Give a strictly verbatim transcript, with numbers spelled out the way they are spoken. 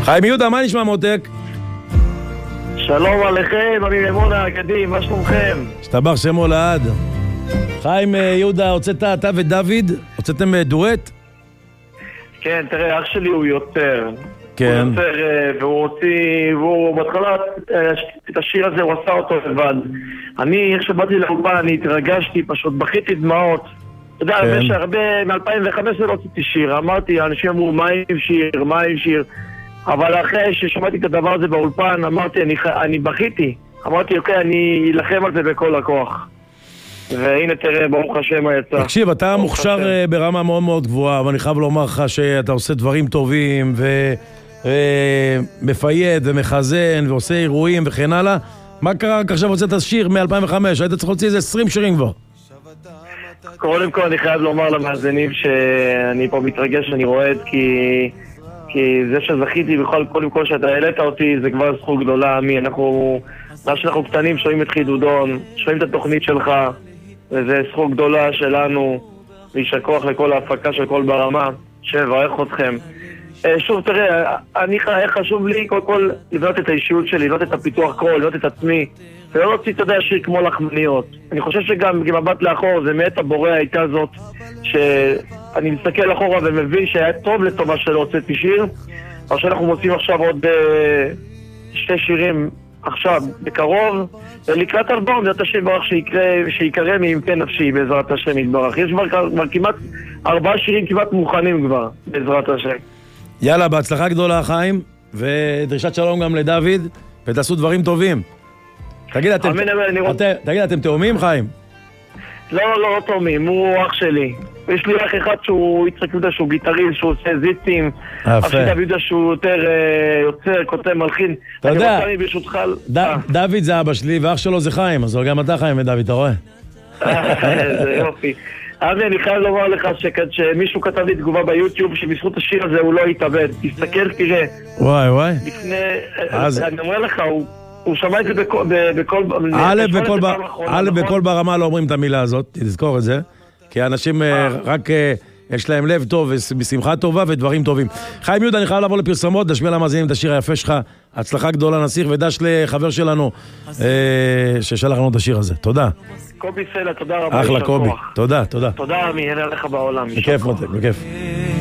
חיים יהודה, מה נשמע מותק? שלום עליכם, אני אמונה אגדי, מה שלומכם? השתבח שמו לעד. חיים יהודה, הוצאת אתה ודוד? הוצאתם דואט? כן, תראה, אח שלי הוא יותר. כן. הוא יותר, והוא הוציא, והוא בהתחלה, את השיר הזה הוא עשה אותו לבד. אני, איך שבאתי לאולפן, אני התרגשתי, פשוט בכיתי דמעות. אתה יודע, יש הרבה, מ-אלפיים וחמש עשרה לא הוצאתי שיר, אמרתי, אנשים אמרו, מה עם שיר, מה עם שיר? אבל אחרי ששמעתי את הדבר הזה באולפן, אמרתי, אני, אני בכיתי. אמרתי, אוקיי, אני אלחם על זה בכל הכוח. והנה תראה, ברוך השם היצא. תקשיב, אתה מוכשר ברמה מאוד מאוד גבוהה, ואני חייב לומר לך שאתה עושה דברים טובים, ומפייד ומחזן, ועושה אירועים וכן הלאה. מה קרה רק עכשיו הוצאת שיר מ-אלפיים וחמש? היית צריך להוציא איזה עשרים שירים כבר. קודם כל אני חייב לומר למאזינים שאני פה מתרגש, אני רועד, כי... כי זה שזכיתי בכל, קודם כל שאתה העלית אותי, זה כבר זכות גדולה. מי, אנחנו, מה שאנחנו קטנים, שומעים את חידודון, שומעים את התוכנית שלך, וזה זכות גדולה שלנו, וישר כוח לכל ההפקה של כל ברמה, שברך אתכם. שוב, תראה, אני חשוב לי קודם כל לבנות את האישיות שלי, לבנות את הפיתוח קרוא, לבנות את עצמי, ולא להוציא, אתה יודע, שיר כמו לחמניות. אני חושב שגם במבט לאחור, זה מאת הבורא הייתה זאת, שאני מסתכל אחורה ומבין שהיה טוב לטובה שלא הוצאתי שיר, אבל שאנחנו מוצאים עכשיו עוד אה, שתי שירים עכשיו, בקרוב, ולקראת אלבום, זה השם ברך שיקרא מעמקי נפשי בעזרת השם יתברך. יש כבר, כבר כמעט ארבעה שירים כמעט מוכנים כבר, בעזרת השם. יאללה, בהצלחה גדולה חיים, ודרישת שלום גם לדוד, ותעשו דברים טובים. תגיד, אתם, את, תגיד, אתם תאומים, חיים? לא, לא, לא תאומים, הוא אח שלי. יש לי אח אחד שהוא יצחק יהודה, שהוא גיטריסט, שהוא עושה זיטים. אח שלי דוד יהודה שהוא יותר יוצר, כותב, מלחין. אתה יודע, ד, דוד זה אבא שלי, ואח שלו זה חיים, אז גם אתה חיים ודוד, אתה רואה? זה יופי. אבי, אני חייב לומר לך שמישהו כתב לי תגובה ביוטיוב שבזכות השיר הזה הוא לא יתאבד. תסתכל, תראה. וואי, וואי. לפני, אני אומר לך, הוא שמע את זה בכל... א', בכל ברמה לא אומרים את המילה הזאת, תזכור את זה, כי האנשים רק יש להם לב טוב ושמחה טובה ודברים טובים. חיים יהודה, אני חייב לעבור לפרסומות, להשמיע למאזינים את השיר היפה שלך, הצלחה גדולה נסיך, ודש לחבר שלנו ששלח לנו את השיר הזה. תודה. קובי סלע, תודה רבה. אחלה קובי, תודה, תודה. תודה, מי, אין עליך בעולם. בכיף מותק, בכיף.